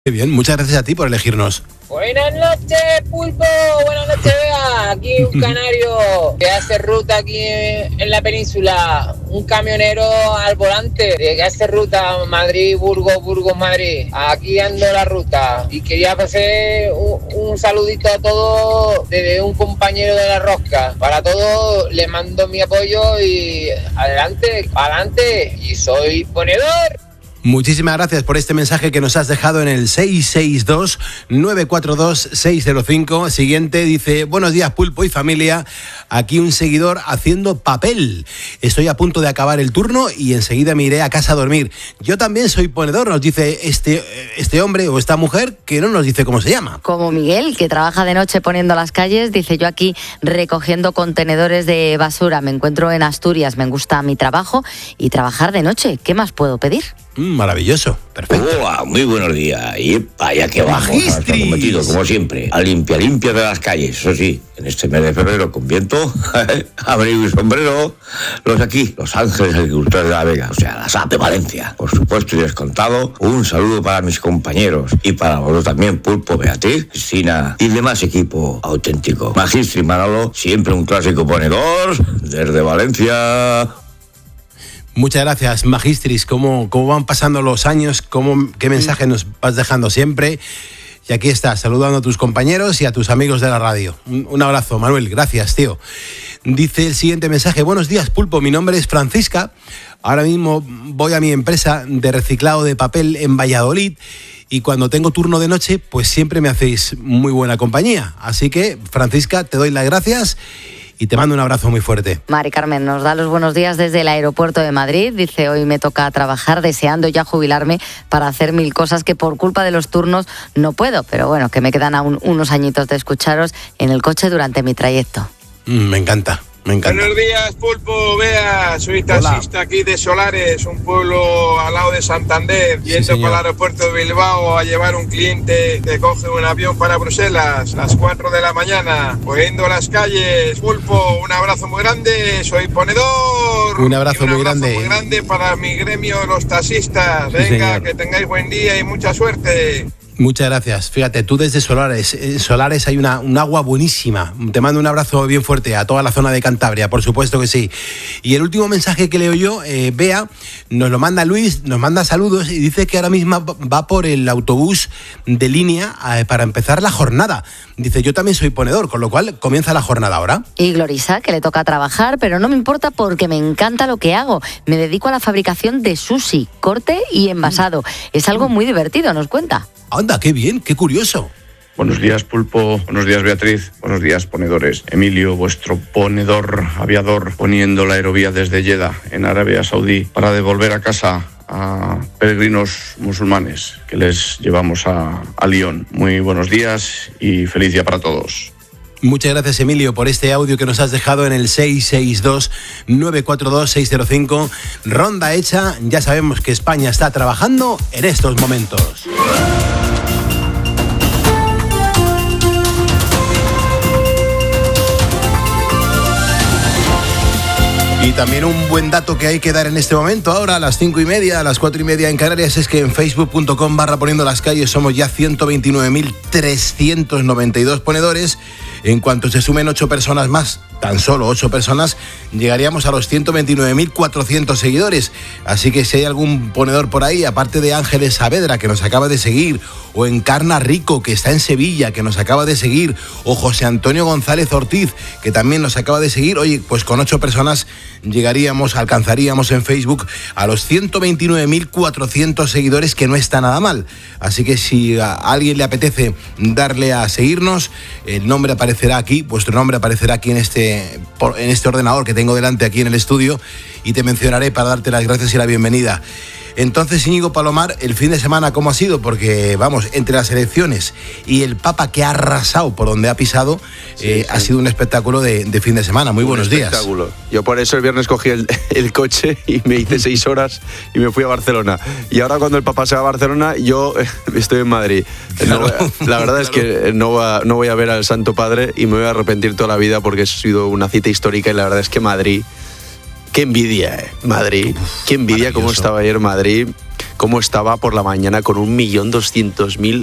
Qué bien, muchas gracias a ti por elegirnos. Buenas noches, Pulpo. Buenas noches, Bea. Aquí un canario que hace ruta aquí en la península. Un camionero al volante que hace ruta Madrid-Burgos, Burgos-Madrid. Aquí ando la ruta. Y quería hacer un saludito a todos desde un compañero de la rosca. Para todos les mando mi apoyo y adelante, adelante. Y soy ponedor. Muchísimas gracias por este mensaje que nos has dejado en el 662-942-605. Siguiente dice: buenos días, Pulpo y familia. Aquí un seguidor haciendo papel. Estoy a punto de acabar el turno y enseguida me iré a casa a dormir. Yo también soy ponedor, nos dice este hombre o esta mujer, que no nos dice cómo se llama. Como Miguel, que trabaja de noche poniendo las calles, dice: yo aquí recogiendo contenedores de basura. Me encuentro en Asturias, me gusta mi trabajo y trabajar de noche. ¿Qué más puedo pedir? Maravilloso, perfecto. Hola, muy buenos días. Y vaya que vamos, está cometido, como siempre, a limpia de las calles. Eso sí, en este mes de febrero con viento, abrigo y sombrero, los Ángeles Agricultores de la Vega, o sea, la SAP de Valencia. Por supuesto y descontado, un saludo para mis compañeros y para vosotros también, Pulpo, Beatriz, Cristina y demás equipo auténtico. Magistri Manolo, siempre un clásico ponedor, desde Valencia. Muchas gracias, Magistris. ¿Cómo van pasando los años? ¿Qué mensaje nos vas dejando siempre? Y aquí estás, saludando a tus compañeros y a tus amigos de la radio. Un abrazo, Manuel. Gracias, tío. Dice el siguiente mensaje: buenos días, Pulpo. Mi nombre es Francisca. Ahora mismo voy a mi empresa de reciclado de papel en Valladolid. Y cuando tengo turno de noche, pues siempre me hacéis muy buena compañía. Así que, Francisca, te doy las gracias y te mando un abrazo muy fuerte. Mari Carmen nos da los buenos días desde el aeropuerto de Madrid. Dice: hoy me toca trabajar, deseando ya jubilarme para hacer 1000 cosas que por culpa de los turnos no puedo. Pero bueno, que me quedan aún unos añitos de escucharos en el coche durante mi trayecto. Me encanta. Buenos días, Pulpo, Bea, soy taxista aquí de Solares, un pueblo al lado de Santander, yendo para el aeropuerto de Bilbao a llevar un cliente que coge un avión para Bruselas a las 4 de la mañana, poniendo las calles. Pulpo, un abrazo muy grande, soy ponedor. Un abrazo muy grande. Muy grande para mi gremio, los taxistas. Venga, sí, que tengáis buen día y mucha suerte. Muchas gracias. Fíjate, tú desde Solares. En Solares hay un agua buenísima. Te mando un abrazo bien fuerte a toda la zona de Cantabria, por supuesto que sí. Y el último mensaje que leo yo, Bea, nos lo manda Luis, nos manda saludos y dice que ahora mismo va por el autobús de línea para empezar la jornada. Dice: yo también soy ponedor, con lo cual comienza la jornada ahora. Y Glorisa, que le toca trabajar, pero no me importa porque me encanta lo que hago. Me dedico a la fabricación de sushi, corte y envasado. Es algo muy divertido, nos cuenta. Anda, qué bien, qué curioso. Buenos días, Pulpo. Buenos días, Beatriz. Buenos días, ponedores. Emilio, vuestro ponedor aviador, poniendo la aerovía desde Jeddah, en Arabia Saudí, para devolver a casa a peregrinos musulmanes que les llevamos a Lyon. Muy buenos días y feliz día para todos. Muchas gracias, Emilio, por este audio que nos has dejado en el 662-942-605. Ronda hecha, ya sabemos que España está trabajando en estos momentos. Y también un buen dato que hay que dar en este momento, ahora a las 5:30, a las 4:30 en Canarias, es que en facebook.com/poniendo las calles somos ya 129.392 ponedores. En cuanto se sumen 8 personas más, tan solo 8 personas, llegaríamos a los 129.400 seguidores. Así que si hay algún ponedor por ahí, aparte de Ángeles Saavedra, que nos acaba de seguir, o Encarna Rico, que está en Sevilla, que nos acaba de seguir, o José Antonio González Ortiz, que también nos acaba de seguir, oye, pues con 8 personas alcanzaríamos en Facebook a los 129.400 seguidores, que no está nada mal. Así que si a alguien le apetece darle a seguirnos, el nombre aparecerá aquí, vuestro nombre aparecerá aquí en este ordenador que tengo delante aquí en el estudio, y te mencionaré para darte las gracias y la bienvenida. Entonces, Íñigo Palomar, el fin de semana, ¿cómo ha sido? Porque, vamos, entre las elecciones y el Papa que ha arrasado por donde ha pisado, sí. Ha sido un espectáculo de fin de semana. Muy buenos días. Yo por eso el viernes cogí el coche y me hice 6 horas y me fui a Barcelona. Y ahora cuando el Papa se va a Barcelona, yo estoy en Madrid. Claro, la verdad es que no voy a ver al Santo Padre y me voy a arrepentir toda la vida porque ha sido una cita histórica y la verdad es que Madrid... Qué envidia, Madrid. Qué envidia cómo estaba ayer Madrid. cómo estaba por la mañana con 1.200.000